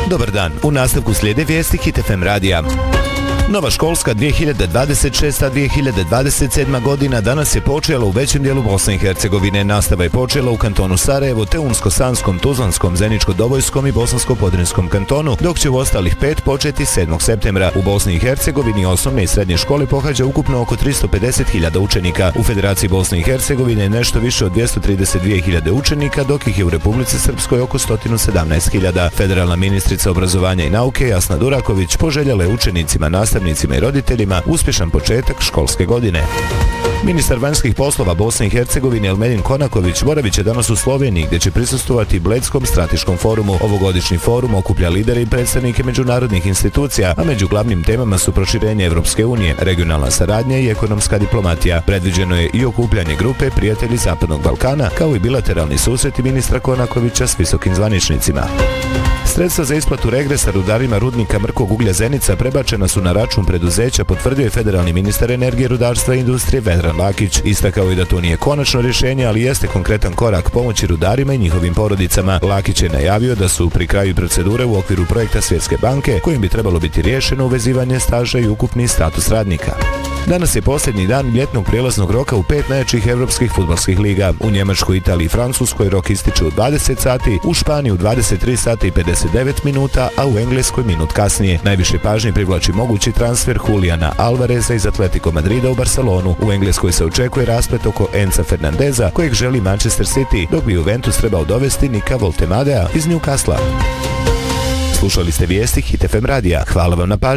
Dobar dan, u nastavku slijede vijesti Hit FM radija. Nova školska 2026-2027 godina danas je počela u većem dijelu Bosne i Hercegovine. Nastava je počela u kantonu Sarajevo te Unsko-Sanskom, Tuzlanskom, Zeničko-Dobojskom i Bosansko-Podrinjskom kantonu, dok će u ostalih 5 početi 7. septembra. U Bosni i Hercegovini osnovne i srednje škole pohađa ukupno oko 350.000 učenika. U Federaciji Bosne i Hercegovine je nešto više od 232.000 učenika, dok ih je u Republici Srpskoj oko 117.000. Federalna ministrica obrazovanja i nauke Jasna Duraković poželjela je učenicima, nastavnicima i roditeljima uspješan početak školske godine. Ministar vanjskih poslova Bosne i Hercegovine Elmedin Konaković boravit će danas u Sloveniji, gdje će prisustvovati Bledskom strateškom forumu. Ovogodišnji forum okuplja lidere i predstavnike međunarodnih institucija, a među glavnim temama su proširenje Evropske unije, regionalna saradnja i ekonomska diplomatija. Predviđeno je i okupljanje grupe Prijatelji Zapadnog Balkana, kao i bilateralni susreti ministra Konakovića s visokim zvaničnicima. Sredstva za isplatu regresa rudarima rudnika Mrkog uglja Zenica prebačena su na račun preduzeća, potvrdio je federalni ministar energije, rudarstva i industrije Vedran Lakić. Istakao je da to nije konačno rješenje, ali jeste konkretan korak pomoći rudarima i njihovim porodicama. Lakić je najavio da su pri kraju procedure u okviru projekta Svjetske banke, kojim bi trebalo biti riješeno uvezivanje staža i ukupni status radnika. Danas je posljednji dan ljetnog prijelaznog roka u 5 najjačih evropskih fudbalskih liga. U Njemačkoj, Italiji i Francuskoj rok ističe u 20 sati, u Španiji u 23 sata i 59 minuta, a u Engleskoj minut kasnije. Najviše pažnje privlači mogući transfer Juliana Alvareza iz Atletico Madrida u Barcelonu. U Engleskoj se očekuje rasplet oko Enza Fernandeza, kojeg želi Manchester City, dok bi Juventus trebao dovesti Nika Voltemadea iz Newcastle. Slušali ste vijesti Hit FM radija. Hvala vam na pažnji.